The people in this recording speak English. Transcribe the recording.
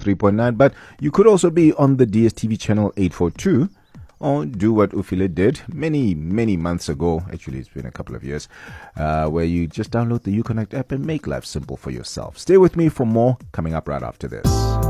103.9. But you could also be on the DSTV channel 842, or do what Ufile did many months ago. Actually, it's been a couple of years, where you just download the Uconnect app and make life simple for yourself. Stay with me for more coming up right after this.